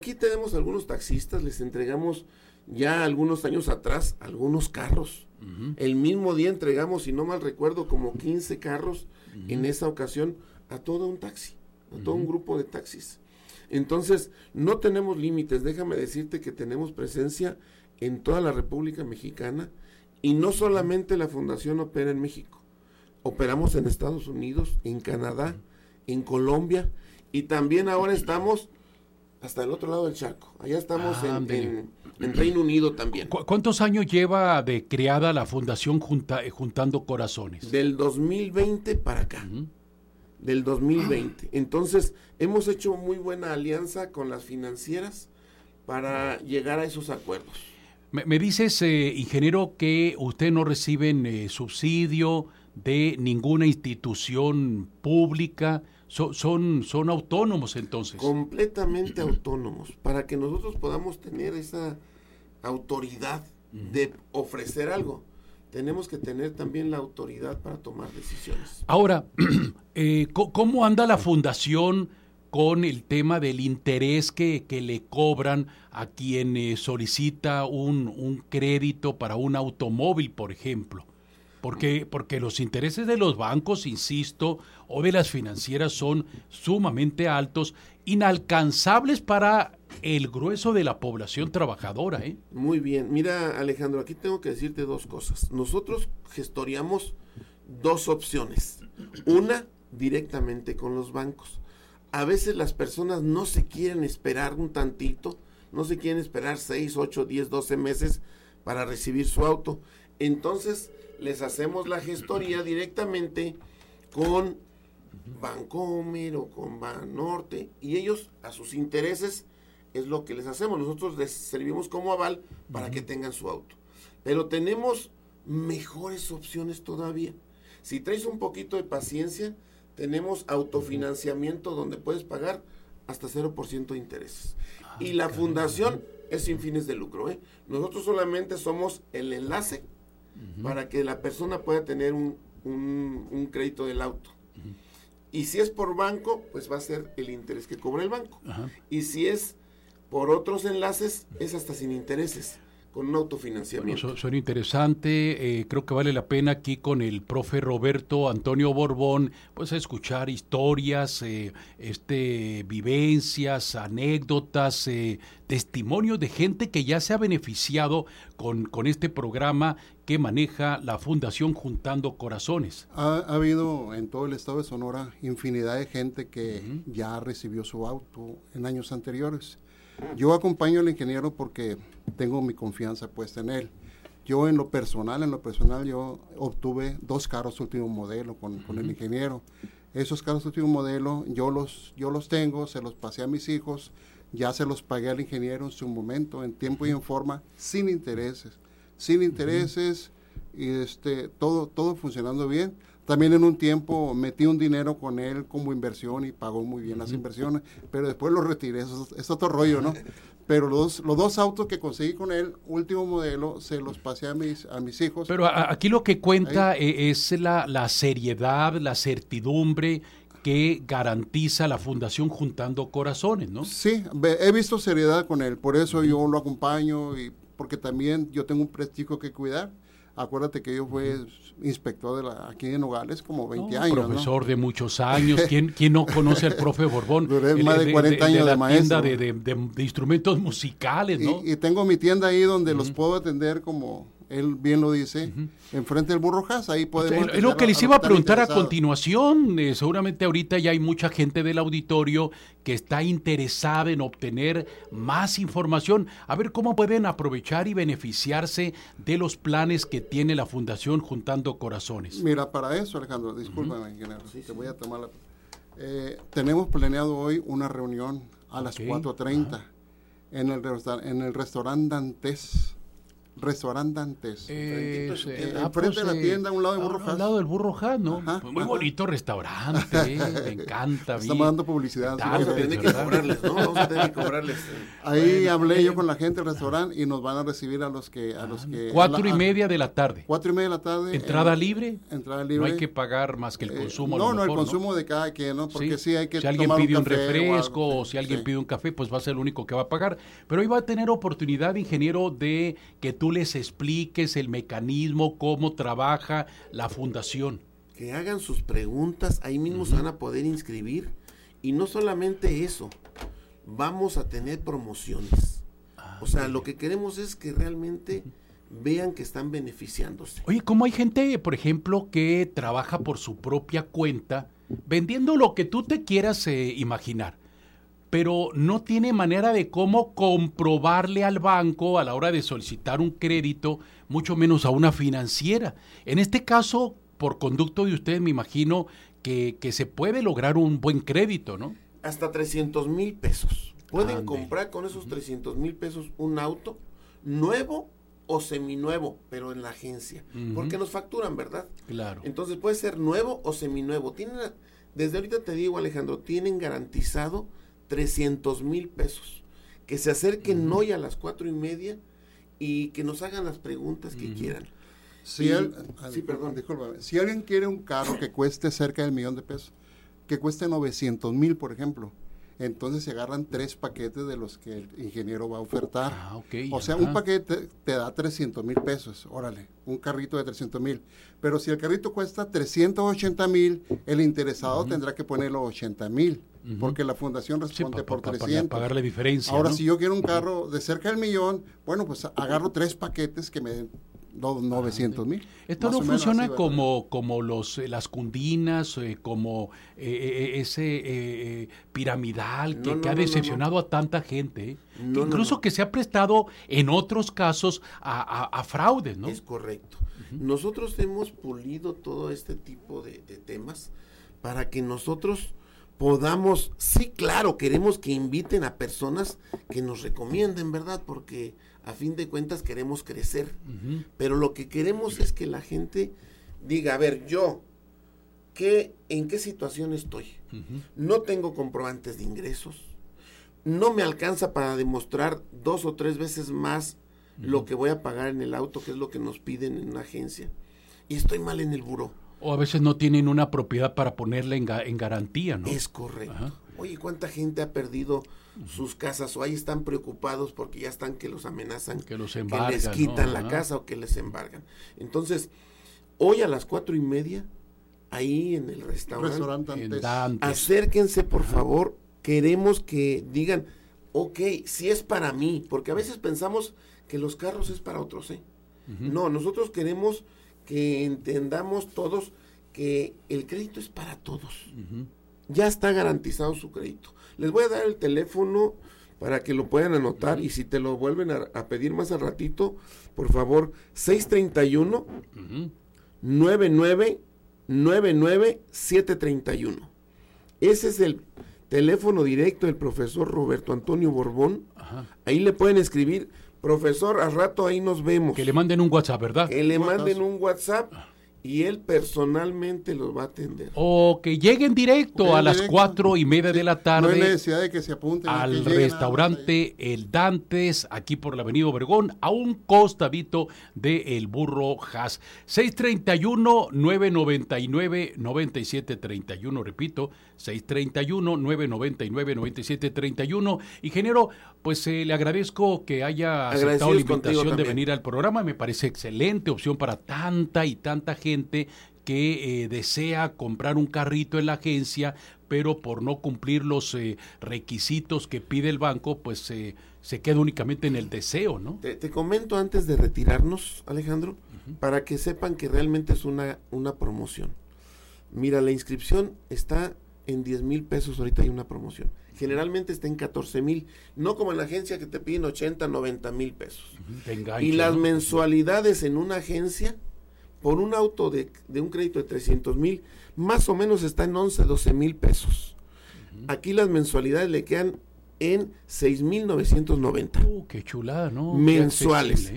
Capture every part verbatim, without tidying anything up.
Aquí tenemos algunos taxistas, les entregamos ya algunos años atrás algunos carros. Uh-huh. El mismo día entregamos, si no mal recuerdo, como quince carros uh-huh. en esa ocasión a todo un taxi, a uh-huh. todo un grupo de taxis. Entonces, no tenemos límites, déjame decirte que tenemos presencia en toda la República Mexicana y no solamente la fundación opera en México, operamos en Estados Unidos, en Canadá, en Colombia y también ahora estamos hasta el otro lado del charco. Allá estamos ah, en, en, en Reino Unido también. ¿Cu- ¿Cuántos años lleva de creada la Fundación Junta, eh, Juntando Corazones? Del dos mil veinte para acá. Uh-huh. Del dos mil veinte. Entonces, hemos hecho muy buena alianza con las financieras para llegar a esos acuerdos. Me, me dices, eh, ingeniero, que ustedes no reciben eh, subsidio de ninguna institución pública. So, son, son autónomos entonces. Completamente autónomos, para que nosotros podamos tener esa autoridad uh-huh. de ofrecer algo. Tenemos que tener también la autoridad para tomar decisiones. Ahora, eh, ¿cómo anda la fundación con el tema del interés que, que le cobran a quien eh, solicita un, un crédito para un automóvil, por ejemplo? Porque, porque los intereses de los bancos, insisto, o de las financieras son sumamente altos, inalcanzables para el grueso de la población trabajadora, ¿eh? Muy bien. Mira, Alejandro, aquí tengo que decirte dos cosas. Nosotros gestoriamos dos opciones. Una, directamente con los bancos. A veces las personas no se quieren esperar un tantito, no se quieren esperar seis, ocho, diez, doce meses para recibir su auto. Entonces, les hacemos la gestoría directamente con Bancomer o con Banorte y ellos a sus intereses es lo que les hacemos. Nosotros les servimos como aval para uh-huh. que tengan su auto. Pero tenemos mejores opciones todavía. Si traes un poquito de paciencia, tenemos autofinanciamiento donde puedes pagar hasta cero por ciento de intereses. Ah, y la caramba. Fundación es sin fines de lucro, ¿eh? Nosotros solamente somos el enlace uh-huh. para que la persona pueda tener un, un, un crédito del auto. Uh-huh. Y si es por banco, pues va a ser el interés que cobra el banco. Uh-huh. Y si es por otros enlaces, es hasta sin intereses, con un autofinanciamiento. Bueno, suena interesante, eh, creo que vale la pena aquí con el profe Roberto Antonio Borbón, pues escuchar historias, eh, este, vivencias, anécdotas, eh, testimonios de gente que ya se ha beneficiado con, con este programa que maneja la Fundación Juntando Corazones. Ha, ha habido en todo el estado de Sonora infinidad de gente que uh-huh. ya recibió su auto en años anteriores. Yo acompaño al ingeniero porque tengo mi confianza puesta en él. Yo en lo personal, en lo personal, yo obtuve dos carros último modelo con, uh-huh. con el ingeniero. Esos carros último modelo, yo los, yo los tengo, se los pasé a mis hijos, ya se los pagué al ingeniero en su momento, en tiempo y en forma, sin intereses. Sin intereses, uh-huh. y este, todo, todo funcionando bien. También en un tiempo metí un dinero con él como inversión y pagó muy bien uh-huh. las inversiones, pero después lo retiré, eso es, es otro rollo, ¿no? Pero los, los dos autos que conseguí con él, último modelo, se los pasé a mis, a mis hijos. Pero a, aquí lo que cuenta Ahí. es la, la seriedad, la certidumbre que garantiza la Fundación Juntando Corazones, ¿no? Sí, he visto seriedad con él, por eso uh-huh. yo lo acompaño y porque también yo tengo un prestigio que cuidar. Acuérdate que yo fui inspector de la, aquí en Nogales como veinte no, años, profesor ¿no? de muchos años. ¿Quién, quién no conoce al profe Borbón? Duré más de cuarenta años de, de, de, de maestro. De, de, de, de instrumentos musicales, ¿no? Y, y tengo mi tienda ahí donde uh-huh. los puedo atender como él bien lo dice, uh-huh. enfrente del Burro Haas, ahí podemos... Es lo que les iba a preguntar a continuación, eh, seguramente ahorita ya hay mucha gente del auditorio que está interesada en obtener más información, a ver cómo pueden aprovechar y beneficiarse de los planes que tiene la Fundación Juntando Corazones. Mira, para eso, Alejandro, discúlpame, uh-huh. ingeniero, sí, te sí. voy a tomar la... Eh, tenemos planeado hoy una reunión a las okay. cuatro treinta uh-huh. en el, en el restaurante Dantes. Restaurante Dantes. Eh, su eh, tienda. ah, Enfrente de la eh, tienda, a un lado de a- Burro a Haas. un lado del Burro Haas, ¿no? Ajá, Muy ajá. bonito restaurante, eh, me encanta. vi. Estamos dando publicidad. Tanto, si Vamos a quieren. tener que ¿verdad? cobrarles, ¿no? Vamos a tener que cobrarles. eh. Ahí Bueno, hablé eh, yo con la gente del restaurante y nos van a recibir a los que... A los que Cuatro a y la- a- media de la tarde. Cuatro y media de la tarde. ¿Entrada en- libre? Entrada No libre. hay que pagar más que el Eh, consumo. a no, lo no, el mejor, consumo de cada quien, ¿no? Porque sí, hay que si alguien tomar pide un, café o algo, refresco o sí, si alguien sí. pide un café, pues va a ser el único que va a pagar. Pero hoy va a tener oportunidad, ingeniero, de que tú les expliques el mecanismo, cómo trabaja la fundación. Que hagan sus preguntas, ahí mismo se van a poder inscribir. Y no solamente eso, vamos a tener promociones. O sea, lo que queremos es que realmente vean que están beneficiándose. Oye, ¿cómo hay gente, por ejemplo, que trabaja por su propia cuenta, vendiendo lo que tú te quieras eh, imaginar, pero no tiene manera de cómo comprobarle al banco a la hora de solicitar un crédito, mucho menos a una financiera? En este caso, por conducto de ustedes, me imagino que, que se puede lograr un buen crédito, ¿no? Hasta trescientos mil pesos. Pueden Ande. comprar con esos trescientos mil pesos un auto nuevo o seminuevo, pero en la agencia. Ujú. Porque nos facturan, ¿verdad? Claro. Entonces puede ser nuevo o seminuevo. Tienen, desde ahorita te digo, Alejandro, tienen garantizado trescientos mil pesos. Que se acerquen hoy a las cuatro y media y que nos hagan las preguntas que Ujú. quieran. Si, Y- el- sí, perdón. discúlpame. Si alguien quiere un carro que cueste cerca del millón de pesos, que cueste novecientos mil, por ejemplo, entonces se agarran tres paquetes de los que el ingeniero va a ofertar. Ah, ok. O sea, ajá. un paquete te da trescientos mil pesos, órale, un carrito de trescientos mil. Pero si el carrito cuesta trescientos ochenta mil, el interesado tendrá que poner los ochenta mil, Ujú. porque la fundación Sí, responde pa- por pa- pa- para trescientos. pagar la diferencia. Ahora, ¿no? si yo quiero un carro de cerca del millón, bueno, pues agarro tres paquetes que me den do- novecientos mil. Esto Más no o menos funciona así va. como, como los, eh, las cundinas, eh, como eh, eh, ese eh, eh, piramidal que, No, no, que ha no, no, decepcionado a tanta gente, eh, que No, no, incluso no. que se ha prestado en otros casos a, a- a fraudes, ¿no? Es correcto. Nosotros hemos pulido todo este tipo de, de temas para que nosotros podamos, sí, claro, queremos que inviten a personas que nos recomienden, ¿verdad? Porque a fin de cuentas queremos crecer. Ujú. Pero lo que queremos es que la gente diga, a ver, yo, ¿qué, ¿en qué situación estoy? Ujú. No tengo comprobantes de ingresos, no me alcanza para demostrar dos o tres veces más lo que voy a pagar en el auto, que es lo que nos piden en una agencia, y estoy mal en el buró. O a veces no tienen una propiedad para ponerla en, ga- en garantía, ¿no? Es correcto. Ajá. Oye, ¿cuánta gente ha perdido sus casas o ahí están preocupados porque ya están que los amenazan, Que los les embargan, quitan ¿no? la Ajá. casa o que les embargan? Entonces, hoy a las cuatro y media, ahí en el restaurante, Restaurante En antes. Dantes. acérquense por favor, queremos que digan, ok, si es para mí, porque a veces pensamos que los carros es para otros, ¿eh? Ujú. No, nosotros queremos que entendamos todos que el crédito es para todos. Ujú. Ya está garantizado su crédito. Les voy a dar el teléfono para que lo puedan anotar y si te lo vuelven a, a pedir más al ratito, por favor, seis treinta y uno, Ujú. noventa y nueve, noventa y nueve, setecientos treinta y uno. Ese es el teléfono directo del profesor Roberto Antonio Borbón. Ajá. Ahí le pueden escribir, profesor, al rato ahí nos vemos. Que le manden un WhatsApp, ¿verdad? Que le WhatsApp. manden un WhatsApp y él personalmente los va a atender. O que lleguen directo Lleguen a las directo. cuatro y media Sí, de la No hay tarde necesidad de que se apunten. que al lleguen nada más ahí. restaurante El Dantes, aquí por la avenida Obregón, a un costadito de El Burro Haas. seis treinta y uno, nueve noventa y nueve, noventa y siete treinta y uno, repito, seis treinta y uno, nueve noventa y nueve, noventa y siete treinta y uno. Ingeniero, pues eh, le agradezco que haya aceptado Agradecidos la contigo invitación de también. venir al programa. Me parece excelente opción para tanta y tanta gente que eh, desea comprar un carrito en la agencia, pero por no cumplir los eh, requisitos que pide el banco, pues eh, se queda únicamente en el deseo, ¿no? Te, te comento antes de retirarnos, Alejandro, para que sepan que realmente es una, una promoción. Mira, la inscripción está en diez mil pesos, ahorita hay una promoción. Generalmente está en catorce mil, no como en la agencia que te piden ochenta, noventa mil pesos. Te engancha, Y las ¿no? mensualidades en una agencia, por un auto de, de un crédito de trescientos mil, más o menos está en once, doce mil pesos. Aquí las mensualidades le quedan en seis mil novecientos noventa. Uh, qué chulada, ¿no? Qué mensuales. accesible, ¿eh?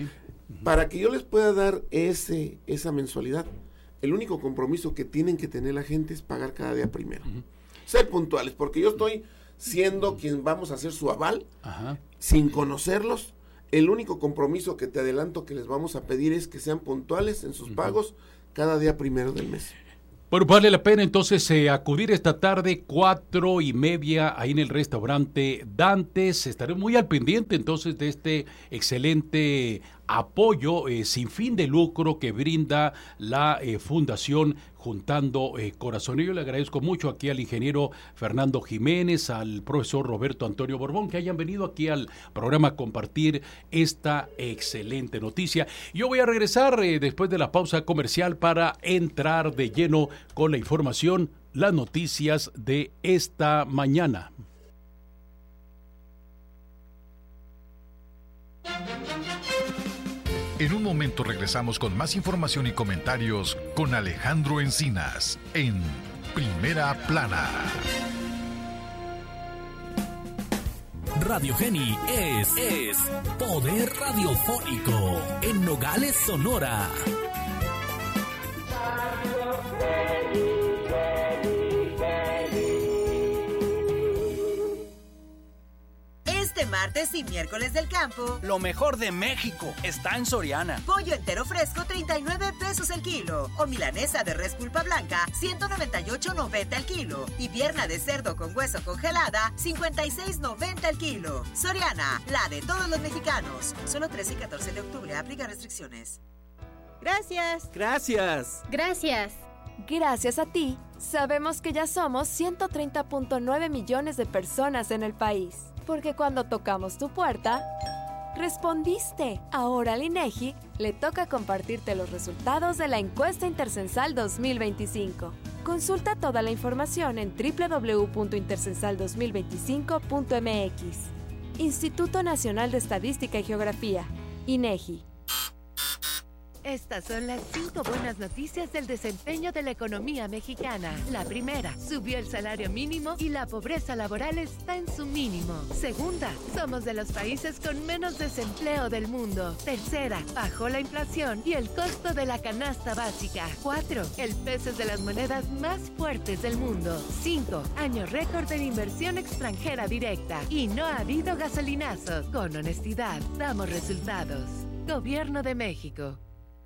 Uh-huh. Para que yo les pueda dar ese esa mensualidad, el único compromiso que tienen que tener la gente es pagar cada día primero. Uh-huh. Ser puntuales, porque yo estoy siendo quien vamos a hacer su aval, uh-huh. sin conocerlos. El único compromiso que te adelanto que les vamos a pedir es que sean puntuales en sus uh-huh. pagos cada día primero del mes. Bueno, vale la pena entonces eh, acudir esta tarde, cuatro y media, ahí en el restaurante Dantes. Estaré muy al pendiente entonces de este excelente apoyo eh, sin fin de lucro que brinda la eh, Fundación Juntando eh, Corazones. Yo le agradezco mucho aquí al ingeniero Fernando Jiménez, al profesor Roberto Antonio Borbón, que hayan venido aquí al programa a compartir esta excelente noticia. Yo voy a regresar eh, después de la pausa comercial para entrar de lleno con la información, las noticias de esta mañana. En un momento regresamos con más información y comentarios con Alejandro Encinas en Primera Plana. Radio Geni es, es poder radiofónico en Nogales, Sonora. Este martes y miércoles del campo, lo mejor de México está en Soriana. Pollo entero fresco, treinta y nueve pesos el kilo. O milanesa de res pulpa blanca, ciento noventa y ocho noventa el kilo. Y pierna de cerdo con hueso congelada, cincuenta y seis noventa el kilo. Soriana, la de todos los mexicanos. Solo trece y catorce de octubre, aplica restricciones. Gracias. Gracias. Gracias. Gracias a ti, sabemos que ya somos ciento treinta punto nueve millones de personas en el país. Porque cuando tocamos tu puerta, respondiste. Ahora al INEGI le toca compartirte los resultados de la encuesta intercensal dos mil veinticinco. Consulta toda la información en doble u doble u doble u punto intercensal dos mil veinticinco punto m x. Instituto Nacional de Estadística y Geografía, INEGI. Estas son las cinco buenas noticias del desempeño de la economía mexicana. La primera, subió el salario mínimo y la pobreza laboral está en su mínimo. Segunda, somos de los países con menos desempleo del mundo. Tercera, bajó la inflación y el costo de la canasta básica. Cuatro, el peso es de las monedas más fuertes del mundo. Cinco, año récord en inversión extranjera directa. Y no ha habido gasolinazo. Con honestidad, damos resultados. Gobierno de México.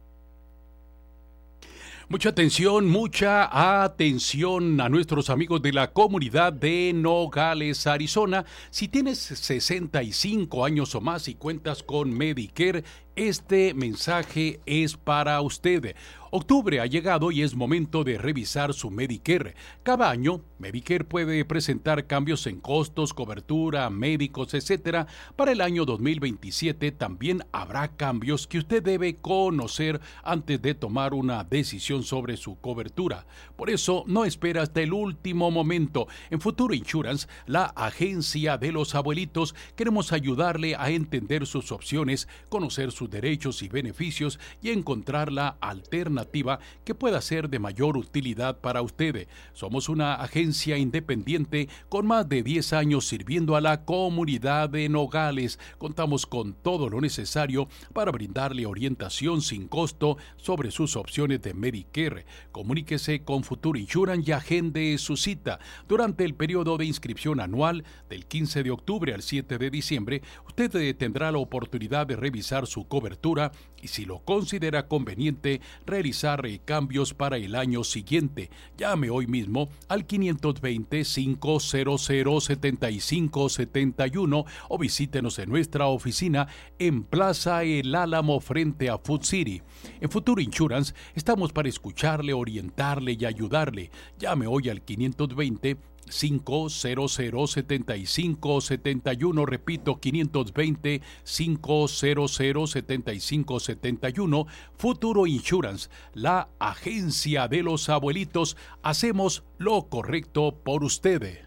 Mucha atención, mucha atención a nuestros amigos de la comunidad de Nogales, Arizona. Si tienes sesenta y cinco años o más y cuentas con Medicare, este mensaje es para usted. Octubre ha llegado y es momento de revisar su Medicare. Cada año, Medicare puede presentar cambios en costos, cobertura, médicos, etcétera. Para el año dos mil veintisiete también habrá cambios que usted debe conocer antes de tomar una decisión sobre su cobertura. Por eso, no espera hasta el último momento. En Futuro Insurance, la agencia de los abuelitos, queremos ayudarle a entender sus opciones, conocer sus derechos y beneficios y encontrar la alternativa que pueda ser de mayor utilidad para usted. Somos una agencia independiente con más de diez años sirviendo a la comunidad de Nogales. Contamos con todo lo necesario para brindarle orientación sin costo sobre sus opciones de Medicare. Comuníquese con Futuro Insurance y agende su cita. Durante el periodo de inscripción anual del quince de octubre al siete de diciembre, usted tendrá la oportunidad de revisar su cobertura y, si lo considera conveniente, realizar cambios para el año siguiente. Llame hoy mismo al quinientos veinte, quinientos, setenta y cinco setenta y uno o visítenos en nuestra oficina en Plaza El Álamo frente a Food City. En Futuro Insurance estamos para escucharle, orientarle y ayudarle. Llame hoy al quinientos veinte, quinientos, setenta y cinco setenta y uno, repito, quinientos veinte, quinientos, setenta y cinco setenta y uno. Futuro Insurance, la agencia de los abuelitos. Hacemos lo correcto por usted.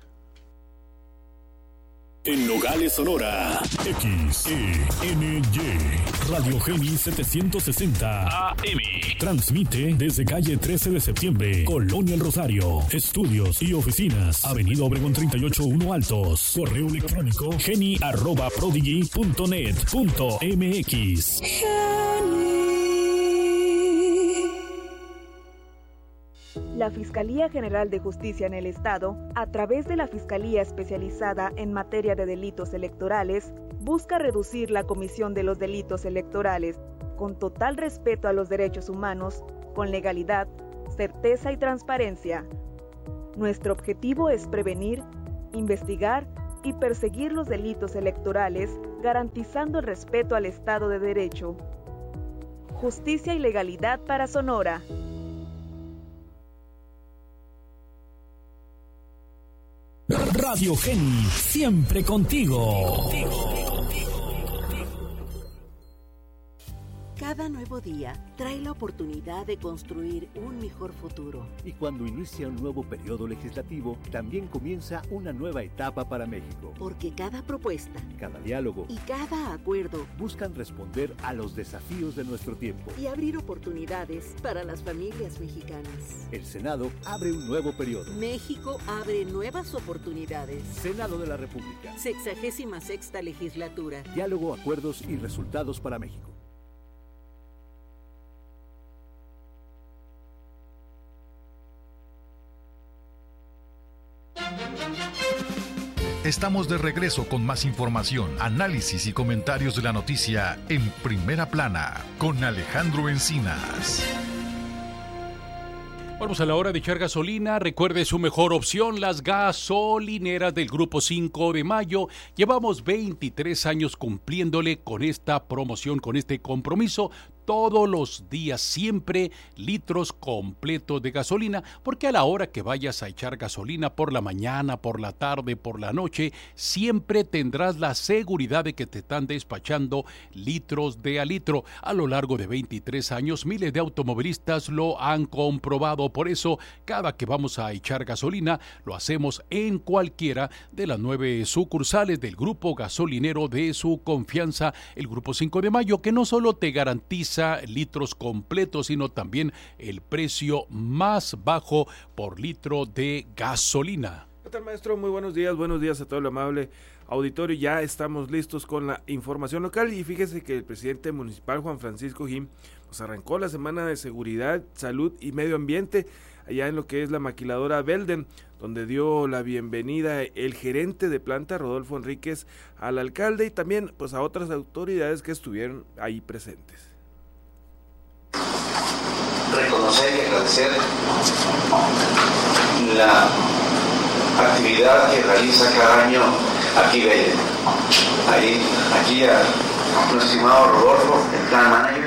En Nogales, Sonora, X E N Y, Radio Geni setecientos sesenta A M. Transmite desde calle trece de septiembre, Colonia El Rosario. Estudios y oficinas, Avenida Obregón treinta y ocho uno Altos. Correo electrónico geni arroba prodigy punto net punto m x. Geni. La Fiscalía General de Justicia en el Estado, a través de la Fiscalía Especializada en Materia de Delitos Electorales, busca reducir la comisión de los delitos electorales con total respeto a los derechos humanos, con legalidad, certeza y transparencia. Nuestro objetivo es prevenir, investigar y perseguir los delitos electorales, garantizando el respeto al Estado de Derecho. Justicia y legalidad para Sonora. Radio Geni, siempre contigo. Cada nuevo día trae la oportunidad de construir un mejor futuro. Y cuando inicia un nuevo periodo legislativo, también comienza una nueva etapa para México. Porque cada propuesta, cada diálogo y cada acuerdo buscan responder a los desafíos de nuestro tiempo y abrir oportunidades para las familias mexicanas. El Senado abre un nuevo periodo. México abre nuevas oportunidades. Senado de la República. Sexagésima sexta legislatura. Diálogo, acuerdos y resultados para México. Estamos de regreso con más información, análisis y comentarios de la noticia en Primera Plana con Alejandro Encinas. Vamos a la hora de echar gasolina. Recuerde su mejor opción, las gasolineras del Grupo cinco de mayo. Llevamos veintitrés años cumpliéndole con esta promoción, con este compromiso. Todos los días, siempre litros completos de gasolina, porque a la hora que vayas a echar gasolina, por la mañana, por la tarde, por la noche, siempre tendrás la seguridad de que te están despachando litros de a litro. A lo largo de veintitrés años, miles de automovilistas lo han comprobado. Por eso, cada que vamos a echar gasolina, lo hacemos en cualquiera de las nueve sucursales del grupo gasolinero de su confianza, el Grupo cinco de mayo, que no solo te garantiza litros completos, sino también el precio más bajo por litro de gasolina. ¿Qué tal, maestro? Muy buenos días, buenos días a todo el amable auditorio. Ya estamos listos con la información local y fíjese que el presidente municipal, Juan Francisco Jim, pues arrancó la semana de seguridad, salud y medio ambiente allá en lo que es la maquiladora Belden, donde dio la bienvenida el gerente de planta, Rodolfo Enríquez, al alcalde y también pues a otras autoridades que estuvieron ahí presentes. Reconocer y agradecer la actividad que realiza cada año aquí Belden. Ahí, aquí a nuestro estimado Rodolfo, el plan manager,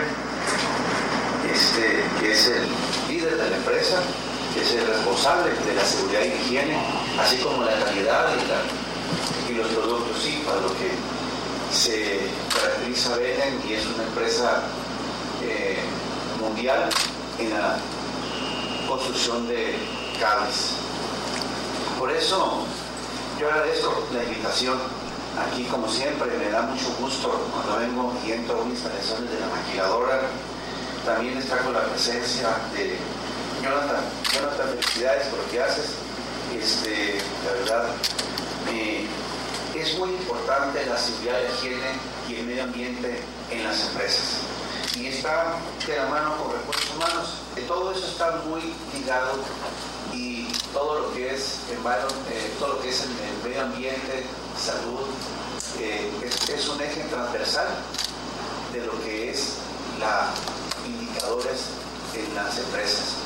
este, que es el líder de la empresa, que es el responsable de la seguridad y higiene, así como la calidad y, la, y los productos, sí, para lo que se caracteriza Belden, y es una empresa eh, mundial en la construcción de cables. Por eso yo agradezco la invitación. Aquí, como siempre, me da mucho gusto cuando vengo y entro a unas instalaciones de la maquiladora. También destaco la presencia de Jonathan. Jonathan, felicidades por lo que haces. Este, la verdad, eh, es muy importante la seguridad, la higiene y el medio ambiente en las empresas. Y está de la mano con recursos humanos. De todo eso está muy ligado, y todo lo que es eh, todo lo que es en el medio ambiente, salud, eh, es, es un eje transversal de lo que es la indicadores en las empresas.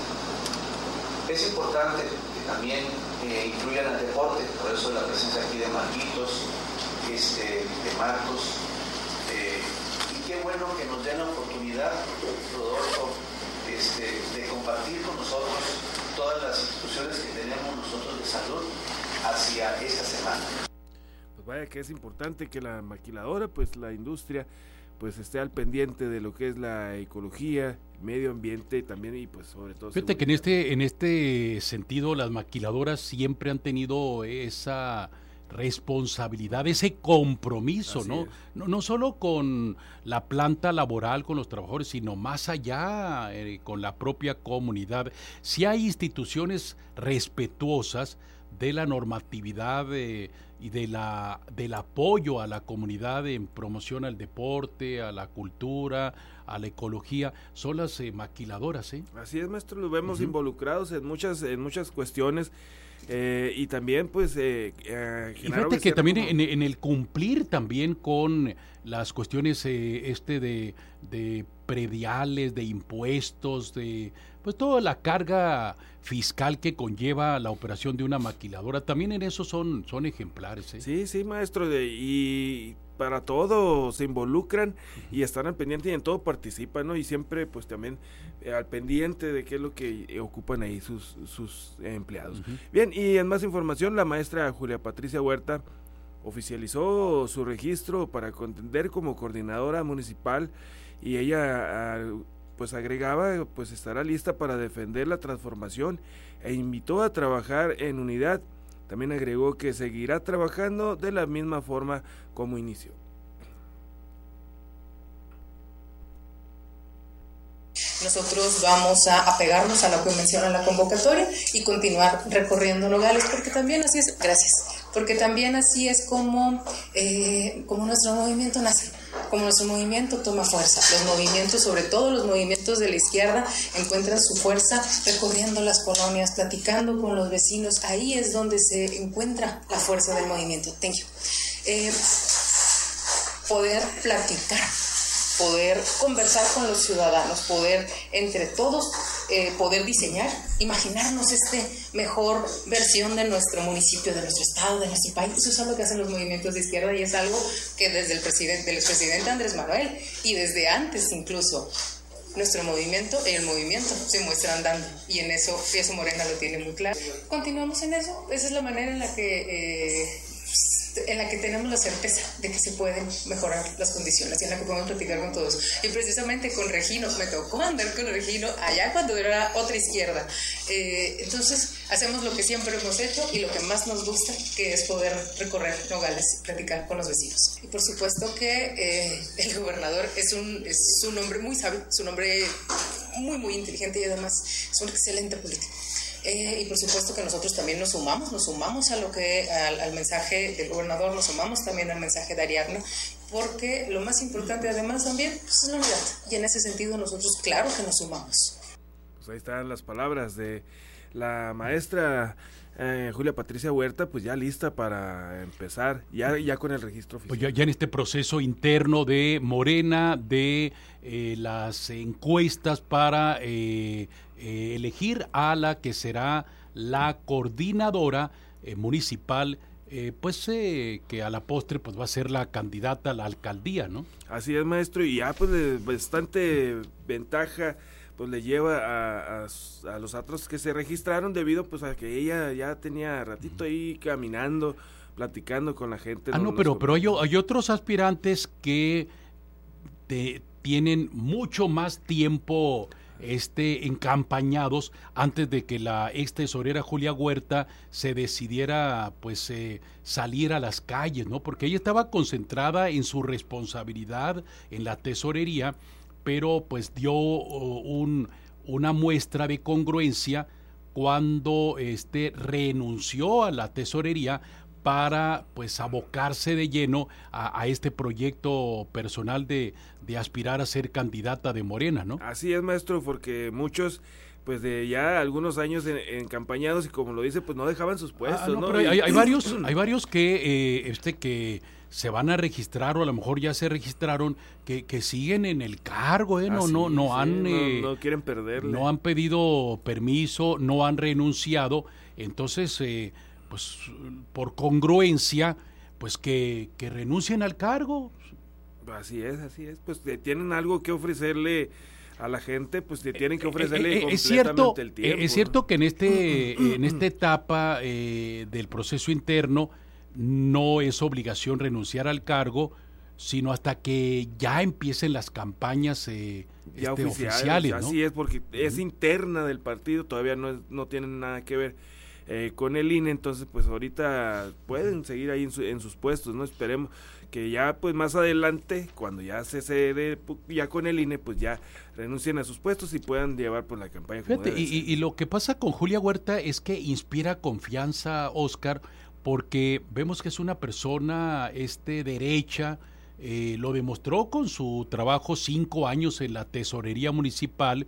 Es importante que también eh, incluyan el deporte, por eso la presencia aquí de Marquitos, este, de Marcos. Eh, Qué bueno que nos den la oportunidad, Rodolfo, este, de compartir con nosotros todas las instituciones que tenemos nosotros de salud hacia esta semana. Pues vaya que es importante que la maquiladora, pues la industria, pues esté al pendiente de lo que es la ecología, medio ambiente también, y pues sobre todo fíjate seguridad. Que en este, en este sentido las maquiladoras siempre han tenido esa responsabilidad, ese compromiso, ¿no? ¿no? No solo con la planta laboral, con los trabajadores, sino más allá, eh, con la propia comunidad. Si hay instituciones respetuosas, de la normatividad eh, y de la del apoyo a la comunidad en promoción al deporte, a la cultura, a la ecología, son las eh, maquiladoras, ¿eh? Así es, maestro, los vemos uh-huh. involucrados en muchas en muchas cuestiones. Eh, y también pues eh, eh, y fíjate que también como... en, en el cumplir también con las cuestiones eh, este de, de prediales, de impuestos, de pues toda la carga fiscal que conlleva la operación de una maquiladora, también en eso son, son ejemplares, ¿eh? Sí, sí, maestro, de, y para todo se involucran y están al pendiente y en todo participan, ¿no? Y siempre pues también eh, al pendiente de qué es lo que eh, ocupan ahí sus, sus eh, empleados. Uh-huh. Bien, y en más información, la maestra Julia Patricia Huerta oficializó su registro para contender como coordinadora municipal y ella a, pues agregaba pues estará lista para defender la transformación e invitó a trabajar en unidad. También agregó que seguirá trabajando de la misma forma como inició. Nosotros vamos a apegarnos a lo que menciona la convocatoria y continuar recorriendo Nogales, porque también así es, gracias, porque también así es como, eh, como nuestro movimiento nace, como nuestro movimiento toma fuerza. Los movimientos, sobre todo los movimientos de la izquierda, encuentran su fuerza recorriendo las colonias, platicando con los vecinos. Ahí es donde se encuentra la fuerza del movimiento. Thank you. Eh, poder platicar, poder conversar con los ciudadanos, poder entre todos eh, poder diseñar, imaginarnos este mejor versión de nuestro municipio, de nuestro estado, de nuestro país. Eso es algo que hacen los movimientos de izquierda y es algo que desde el presidente, el expresidente Andrés Manuel y desde antes incluso nuestro movimiento y el movimiento se muestran dando, y en eso, eso Morena lo tiene muy claro. Continuamos en eso, esa es la manera en la que eh, en la que tenemos la certeza de que se pueden mejorar las condiciones y en la que podemos platicar con todos. Y precisamente con Regino, me tocó andar con Regino allá cuando era otra izquierda. Eh, entonces hacemos lo que siempre hemos hecho y lo que más nos gusta, que es poder recorrer Nogales y platicar con los vecinos. Y por supuesto que eh, el gobernador es un, es un hombre muy sabio, es un hombre muy muy inteligente y además es un excelente político. Eh, y por supuesto que nosotros también nos sumamos, nos sumamos a lo que al, al mensaje del gobernador, nos sumamos también al mensaje de Ariadna, porque lo más importante además también pues, es la unidad, y en ese sentido nosotros claro que nos sumamos. Pues ahí están las palabras de la maestra eh, Julia Patricia Huerta, pues ya lista para empezar, ya, ya con el registro oficial. Pues ya, ya en este proceso interno de Morena, de eh, las encuestas para eh, eh, elegir a la que será la coordinadora eh, municipal, eh, pues eh, que a la postre pues va a ser la candidata a la alcaldía, ¿no? Así es, maestro, y ya pues de bastante ventaja pues le lleva a, a, a los otros que se registraron debido pues a que ella ya tenía ratito ahí caminando, platicando con la gente. Ah, no, pero, pero hay, hay otros aspirantes que te, tienen mucho más tiempo este encampañados antes de que la ex tesorera Julia Huerta se decidiera pues eh, salir a las calles, ¿no? Porque ella estaba concentrada en su responsabilidad en la tesorería, pero pues dio uh, un, una muestra de congruencia cuando este renunció a la tesorería para pues abocarse de lleno a, a este proyecto personal de, de aspirar a ser candidata de Morena, ¿no? Así es, maestro, porque muchos pues de ya algunos años en, encampañados y como lo dice, pues no dejaban sus puestos, ah, no, ¿no? Pero hay, hay varios, hay varios que eh, este que se van a registrar o a lo mejor ya se registraron que, que siguen en el cargo, ¿eh? No, ah, sí, no, no sí, han no, eh, no quieren perderle. No han pedido permiso, no han renunciado, entonces eh, pues por congruencia, pues que, que renuncien al cargo. Así es, así es, pues tienen algo que ofrecerle a la gente, pues te tienen que ofrecerle eh, eh, es cierto, el tiempo. Es cierto que en este en esta etapa eh, del proceso interno no es obligación renunciar al cargo, sino hasta que ya empiecen las campañas eh, ya este, oficiales, oficiales, ¿no? Así es, porque es interna del partido, todavía no, es, no tienen nada que ver eh, con el I N E, entonces pues ahorita pueden seguir ahí en, su, en sus puestos, ¿no? Esperemos que ya pues más adelante, cuando ya se cede ya con el I N E, pues ya renuncien a sus puestos y puedan llevar pues la campaña como Fíjate, debe y, y, y lo que pasa con Julia Huerta es que inspira confianza, Oscar, porque vemos que es una persona este derecha, eh, lo demostró con su trabajo cinco años en la tesorería municipal,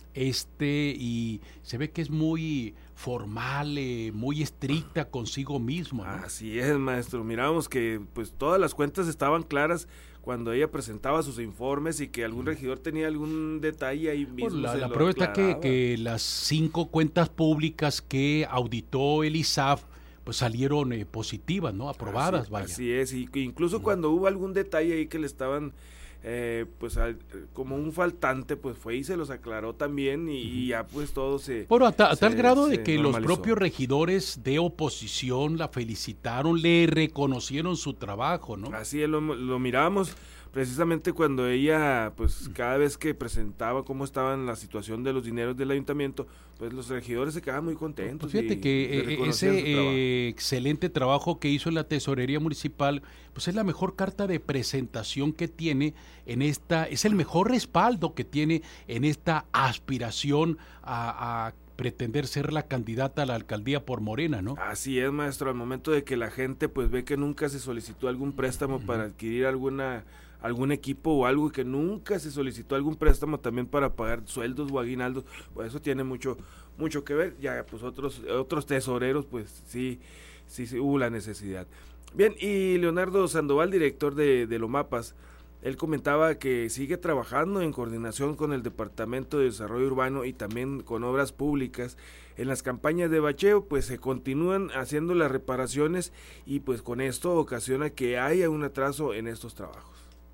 este y se ve que es muy formal, eh, muy estricta consigo mismo, ¿no? Así es, maestro. Mirábamos que pues todas las cuentas estaban claras cuando ella presentaba sus informes y que algún regidor tenía algún detalle ahí mismo. Pues la, se la lo prueba está que, aclaraba. que las cinco cuentas públicas que auditó el I S A F pues salieron eh, positivas, ¿no? Aprobadas, así, vaya. Así es, y incluso uh-huh. cuando hubo algún detalle ahí que le estaban eh, pues al, como un faltante, pues fue y se los aclaró también y, uh-huh. y ya pues todo se... Bueno, a, ta, a se, tal grado de que normalizó. Los propios regidores de oposición la felicitaron, le reconocieron su trabajo, ¿no? Así es, lo, lo miramos precisamente cuando ella, pues cada vez que presentaba cómo estaba en la situación de los dineros del ayuntamiento, pues los regidores se quedaban muy contentos. Pues fíjate que eh, ese eh, excelente trabajo que hizo en la tesorería municipal, pues es la mejor carta de presentación que tiene en esta, es el mejor respaldo que tiene en esta aspiración a, a pretender ser la candidata a la alcaldía por Morena, ¿no? Así es, maestro, al momento de que la gente pues ve que nunca se solicitó algún préstamo uh-huh. para adquirir alguna algún equipo o algo, y que nunca se solicitó algún préstamo también para pagar sueldos o aguinaldos, pues eso tiene mucho mucho que ver. Ya pues otros otros tesoreros pues sí sí, sí hubo la necesidad. Bien, y Leonardo Sandoval, director de, de Lomapas, él comentaba que sigue trabajando en coordinación con el Departamento de Desarrollo Urbano y también con Obras Públicas. En las campañas de bacheo pues se continúan haciendo las reparaciones y pues con esto ocasiona que haya un atraso en estos trabajos.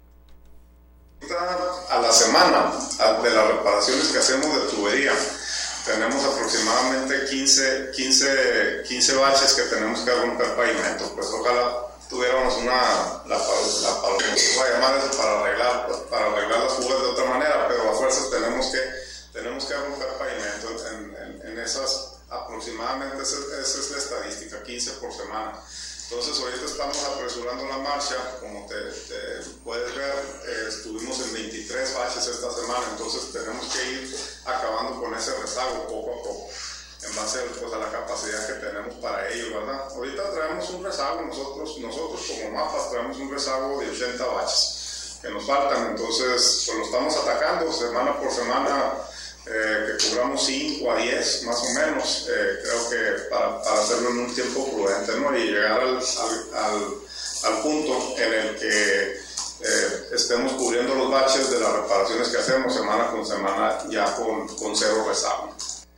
A la semana de las reparaciones que hacemos de tubería tenemos aproximadamente quince, quince, quince baches que tenemos que romper pavimento. Pues ojalá tuviéramos una, la, la, la, voy a llamar eso para arreglar, para arreglar las fugas de otra manera, pero a fuerzas tenemos que, tenemos que romper pavimento en, en, en esas, aproximadamente esa, esa es la estadística, quince por semana. Entonces ahorita estamos apresurando la marcha, como te, te puedes ver, eh, estuvimos en veintitrés baches esta semana, entonces tenemos que ir acabando con ese rezago poco a poco, en base pues, a la capacidad que tenemos para ello, ¿verdad? Ahorita traemos un rezago, nosotros, nosotros como Mapas traemos un rezago de ochenta baches que nos faltan, entonces pues lo estamos atacando semana por semana, eh, que cobramos cinco a diez más o menos, eh, creo que para, para hacerlo en un tiempo prudente, ¿no? Y llegar al, al, al, al punto en el que eh, estemos cubriendo los baches de las reparaciones que hacemos semana con semana ya con, con cero rezago.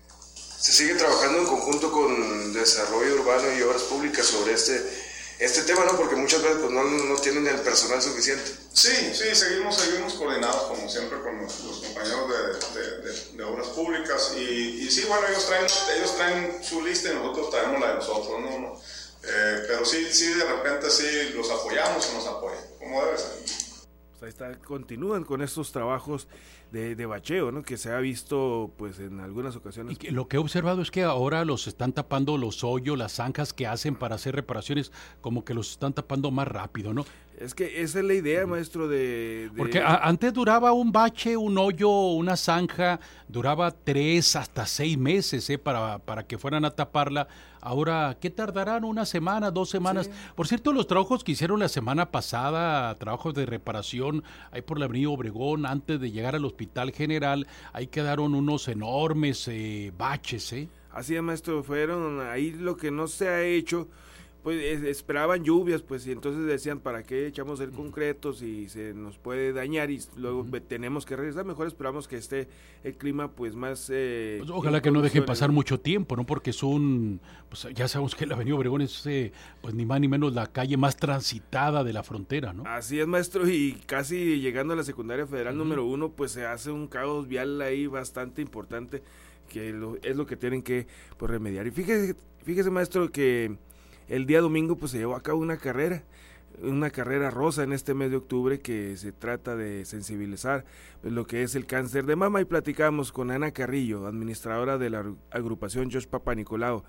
Se sigue trabajando en conjunto con Desarrollo Urbano y Obras Públicas sobre este este tema, ¿no? Porque muchas veces pues, no, no tienen el personal suficiente. Sí, sí, seguimos seguimos coordinados como siempre con los, los compañeros de, de, de, de Obras Públicas y, y sí, bueno, ellos traen, ellos traen su lista y nosotros traemos la de nosotros, ¿no? ¿no? Eh, pero sí, sí, de repente sí los apoyamos o nos apoyan, como debe ser. Ahí está, continúan con estos trabajos de, de bacheo, ¿no? Que se ha visto pues en algunas ocasiones. Y que lo que he observado es que ahora los están tapando los hoyos, las zanjas que hacen para hacer reparaciones, como que los están tapando más rápido, ¿no? Es que esa es la idea, maestro, de... de... Porque a, antes duraba un bache, un hoyo, una zanja, duraba tres hasta seis meses ¿eh? para, para que fueran a taparla. Ahora, ¿qué tardarán? ¿Una semana, dos semanas? Sí. Por cierto, los trabajos que hicieron la semana pasada, trabajos de reparación, ahí por la avenida Obregón, antes de llegar al Hospital General, ahí quedaron unos enormes eh, baches, ¿eh? Así es, maestro, fueron ahí lo que no se ha hecho... Pues esperaban lluvias, pues, y entonces decían, ¿para qué echamos el concreto si se nos puede dañar y luego uh-huh. tenemos que regresar? Mejor esperamos que esté el clima, pues, más... Eh, pues ojalá que no dejen pasar mucho tiempo, ¿no? Porque es un... Pues ya sabemos que la avenida Obregón es, eh, pues, ni más ni menos la calle más transitada de la frontera, ¿no? Así es, maestro, y casi llegando a la secundaria federal uh-huh. número uno, pues, se hace un caos vial ahí bastante importante, que lo, es lo que tienen que, pues, remediar. Y fíjese, fíjese, maestro, que... El día domingo pues se llevó a cabo una carrera, una carrera rosa en este mes de octubre que se trata de sensibilizar pues, lo que es el cáncer de mama y platicamos con Ana Carrillo, administradora de la agrupación Josh Papanicolau.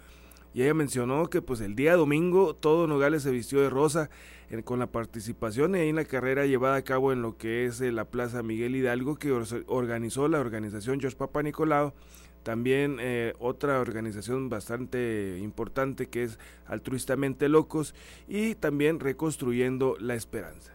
y ella mencionó que pues el día domingo todo Nogales se vistió de rosa eh, con la participación ahí en la carrera llevada a cabo en lo que es eh, la Plaza Miguel Hidalgo, que or- organizó la organización George Papanicolau. También eh, otra organización bastante importante que es Altruistamente Locos, y también Reconstruyendo la Esperanza.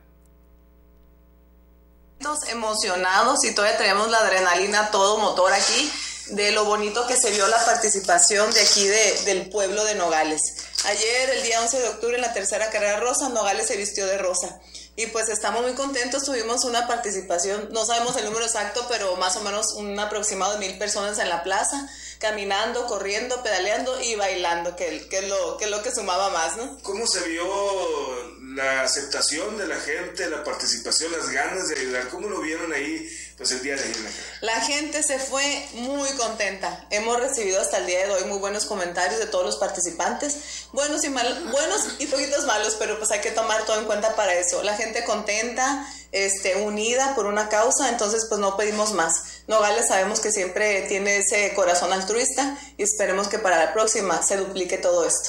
Emocionados y todavía tenemos la adrenalina a todo motor aquí de lo bonito que se vio la participación de aquí de, del pueblo de Nogales. Ayer, el día once de octubre, en la tercera carrera rosa, Nogales se vistió de rosa. Y pues estamos muy contentos, tuvimos una participación, no sabemos el número exacto, pero más o menos un aproximado de mil personas en la plaza, caminando, corriendo, pedaleando y bailando, que, que, es lo, que es lo que sumaba más, ¿no? ¿Cómo se vio la aceptación de la gente, la participación, las ganas de ayudar? ¿Cómo lo vieron ahí pues el día de ayer? La gente se fue muy contenta. Hemos recibido hasta el día de hoy muy buenos comentarios de todos los participantes, buenos y malos, buenos y poquitos malos, pero pues hay que tomar todo en cuenta para eso. La gente contenta, este, unida por una causa, entonces pues no pedimos más. Nogales sabemos que siempre tiene ese corazón altruista y esperemos que para la próxima se duplique todo esto.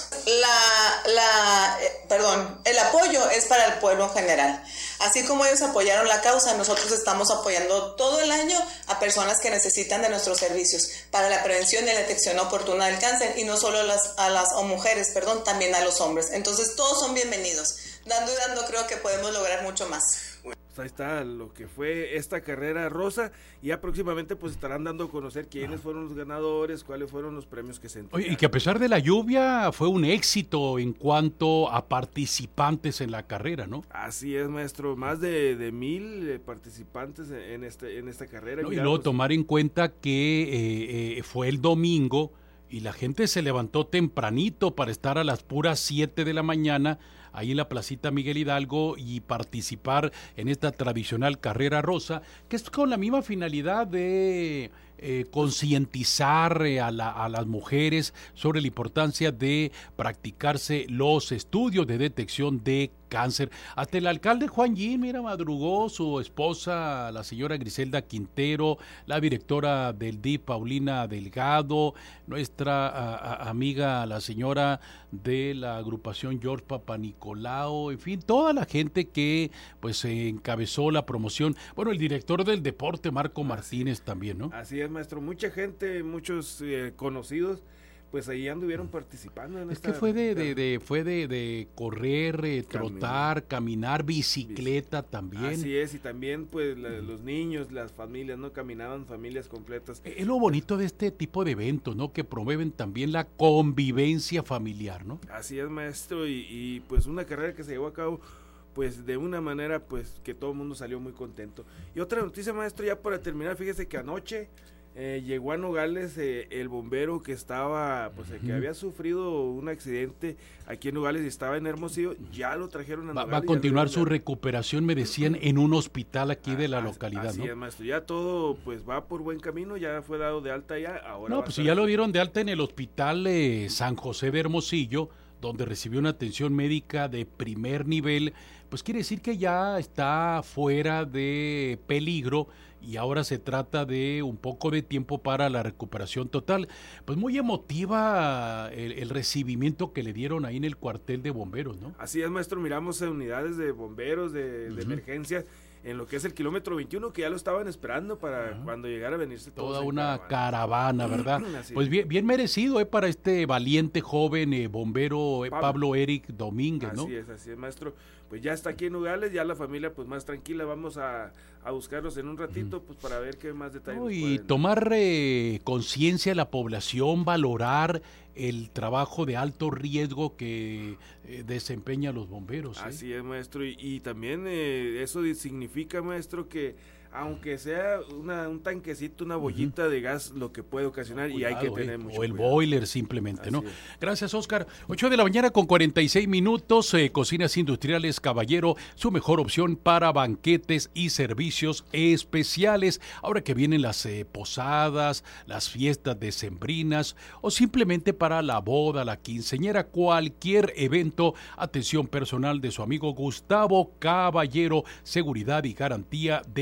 La, la, eh, perdón, el apoyo es para el pueblo en general. Así como ellos apoyaron la causa, nosotros estamos apoyando todo el año a personas que necesitan de nuestros servicios para la prevención y la detección oportuna del cáncer, y no solo a las, a las o mujeres, perdón, también a los hombres. Entonces todos son bienvenidos. Dando y dando creo que podemos lograr mucho más. Ahí está lo que fue esta carrera rosa, y ya próximamente pues estarán dando a conocer quiénes fueron los ganadores, cuáles fueron los premios que se entregaron. Y que a pesar de la lluvia fue un éxito en cuanto a participantes en la carrera, ¿no? Así es, maestro, más de, de mil eh, participantes en, este, en esta carrera. No, y luego tomar en cuenta que eh, eh, fue el domingo y la gente se levantó tempranito para estar a las puras siete de la mañana ahí en la placita Miguel Hidalgo y participar en esta tradicional carrera rosa, que es con la misma finalidad de eh, concientizar eh, a, la, a las mujeres sobre la importancia de practicarse los estudios de detección de cáncer. Hasta el alcalde Juan Gil, mira, madrugó, su esposa, la señora Griselda Quintero, la directora del D I F, Paulina Delgado, nuestra a, a, amiga, la señora de la agrupación George Papanicolau, en fin, toda la gente que pues encabezó la promoción. Bueno, el director del deporte, Marco Martínez, también, ¿no? Así es, maestro, mucha gente, muchos eh, conocidos, pues ahí anduvieron participando en es esta... que fue de, de, de fue de, de correr, eh, trotar, caminar, bicicleta también. Así es, y también pues la, los niños, las familias, ¿no? Caminaban familias completas. Es lo bonito de este tipo de eventos, ¿no? Que promueven también la convivencia familiar, ¿no? Así es, maestro, y, y pues una carrera que se llevó a cabo pues de una manera pues que todo el mundo salió muy contento. Y otra noticia, maestro, ya para terminar, fíjese que anoche Eh, llegó a Nogales eh, el bombero que estaba, pues eh, que había sufrido un accidente aquí en Nogales y estaba en Hermosillo, ya lo trajeron a Nogales. Va, va a continuar su recuperación, me decían, en un hospital aquí de la así, localidad, así ¿no? es, maestro, ya todo pues va por buen camino, ya fue dado de alta ya, ahora No, pues si ya lo dieron de alta en el hospital eh, San José de Hermosillo, donde recibió una atención médica de primer nivel, pues quiere decir que ya está fuera de peligro y ahora se trata de un poco de tiempo para la recuperación total. Pues muy emotiva el, el recibimiento que le dieron ahí en el cuartel de bomberos, ¿no? Así es, maestro, miramos unidades de bomberos, de, de uh-huh. emergencia, en lo que es el kilómetro veintiuno, que ya lo estaban esperando para uh-huh. cuando llegara a venirse todos. Toda una caravana, caravana ¿verdad? Así pues bien, bien merecido eh, para este valiente joven eh, bombero eh, Pablo. Pablo Eric Domínguez, ¿no? Así es, así es, maestro. Pues ya está aquí en Nogales, ya la familia pues más tranquila, vamos a, a buscarlos en un ratito pues para ver qué más detalles. No, y pueden... tomar eh, conciencia de la población, valorar el trabajo de alto riesgo que eh, desempeñan los bomberos. ¿eh? Así es, maestro, y, y también eh, eso significa, maestro, que aunque sea una, un tanquecito, una bollita uh-huh. de gas, lo que puede ocasionar, cuidado, y hay que tener eh, mucho o el cuidado. Boiler simplemente, Así ¿no? es. Gracias, Oscar. ocho de la mañana con cuarenta y seis minutos, eh, Cocinas Industriales Caballero, su mejor opción para banquetes y servicios especiales. Ahora que vienen las eh, posadas, las fiestas decembrinas o simplemente para la boda, la quinceañera, cualquier evento, atención personal de su amigo Gustavo Caballero, seguridad y garantía de buen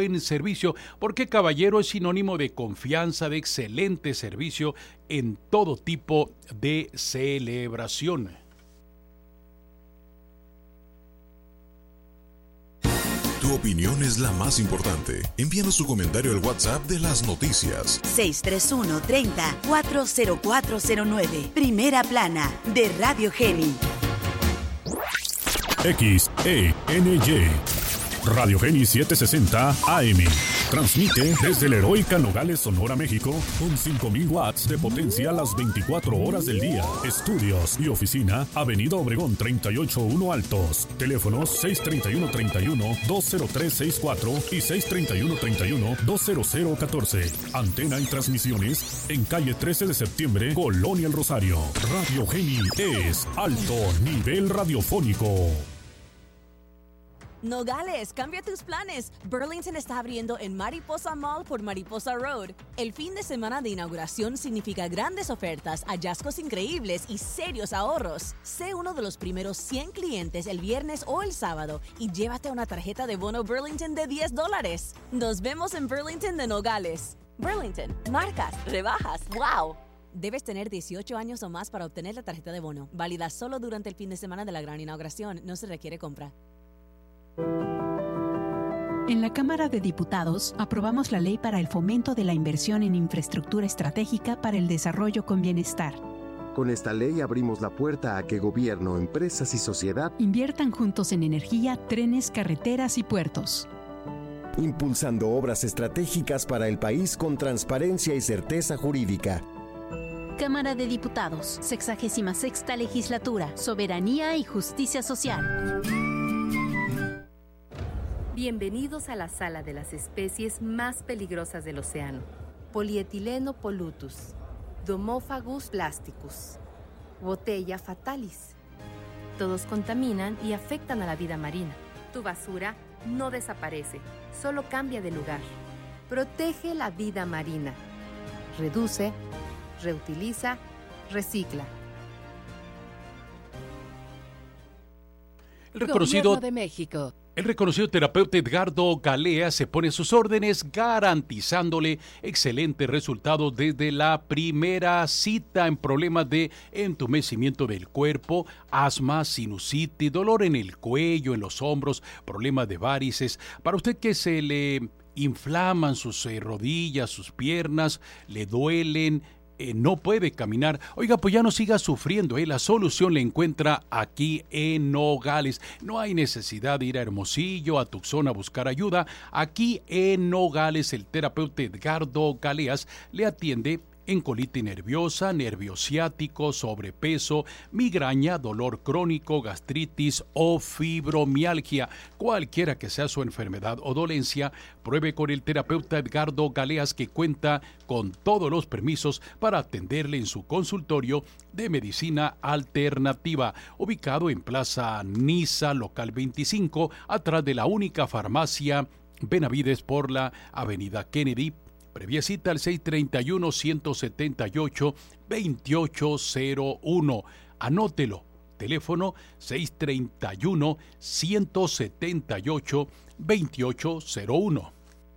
buen servicio, porque caballero es sinónimo de confianza, de excelente servicio en todo tipo de celebración. Tu opinión es la más importante. Envíanos tu comentario al WhatsApp de las noticias. seis tres uno, treinta, cuatro cero cuatro cero nueve. Primera plana de Radio Geni. X E N Y. Radio Geni setecientos sesenta A M. Transmite desde la heroica Nogales, Sonora, México, con cinco mil watts de potencia las veinticuatro horas del día. Estudios y oficina, Avenida Obregón treinta y ocho uno Altos. Teléfonos seis treinta y uno, treinta y uno, dos cero tres sesenta y cuatro y seis treinta y uno, treinta y uno, dos cero cero catorce. Antena y transmisiones en calle trece de septiembre, Colonia El Rosario. Radio Geni es alto nivel radiofónico. Nogales, cambia tus planes. Burlington está abriendo en Mariposa Mall por Mariposa Road. El fin de semana de inauguración significa grandes ofertas, hallazgos increíbles y serios ahorros. Sé uno de los primeros cien clientes el viernes o el sábado y llévate una tarjeta de bono Burlington de diez dólares. Nos vemos en Burlington de Nogales. Burlington, marcas, rebajas, wow. Debes tener dieciocho años o más para obtener la tarjeta de bono. Válida solo durante el fin de semana de la gran inauguración. No se requiere compra. En la Cámara de Diputados aprobamos la Ley para el Fomento de la Inversión en Infraestructura Estratégica para el Desarrollo con Bienestar. Con esta ley abrimos la puerta a que gobierno, empresas y sociedad inviertan juntos en energía, trenes, carreteras y puertos, impulsando obras estratégicas para el país con transparencia y certeza jurídica. Cámara de Diputados, sexagésima sexta Legislatura, Soberanía y Justicia Social. Bienvenidos a la sala de las especies más peligrosas del océano. Polietileno pollutus, Domophagus plasticus, Botella fatalis. Todos contaminan y afectan a la vida marina. Tu basura no desaparece, solo cambia de lugar. Protege la vida marina. Reduce, reutiliza, recicla. El reconocido Gobierno de México. El reconocido terapeuta Edgardo Galea se pone a sus órdenes garantizándole excelentes resultados desde la primera cita en problemas de entumecimiento del cuerpo, asma, sinusitis, dolor en el cuello, en los hombros, problemas de varices. Para usted que se le inflaman sus eh, rodillas, sus piernas, le duelen, Eh, no puede caminar, oiga, pues ya no siga sufriendo, ¿eh? La solución la encuentra aquí en Nogales. No hay necesidad de ir a Hermosillo, a Tucson a buscar ayuda. Aquí en Nogales el terapeuta Edgardo Galeas le atiende en colitis nerviosa, nervio ciático, sobrepeso, migraña, dolor crónico, gastritis o fibromialgia. Cualquiera que sea su enfermedad o dolencia, pruebe con el terapeuta Edgardo Galeas, que cuenta con todos los permisos para atenderle en su consultorio de medicina alternativa, ubicado en Plaza Niza, local veinticinco, atrás de la única farmacia Benavides por la avenida Kennedy. Previa cita al seis treinta y uno, ciento setenta y ocho, veintiocho cero uno. Anótelo. Teléfono seis treinta y uno, ciento setenta y ocho, veintiocho cero uno.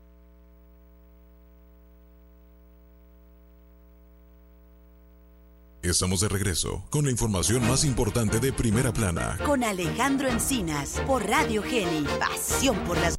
Estamos de regreso con la información más importante de Primera Plana. Con Alejandro Encinas por Radio Geni. Pasión por las